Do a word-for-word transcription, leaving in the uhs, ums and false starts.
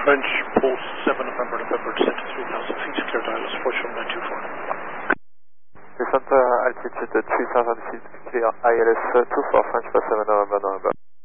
French, pulse seven November, November, descent to three thousand feet, clear dials four seven nine two four. Descent uh, altitude three thousand feet, clear I L S two for French for seven November, November.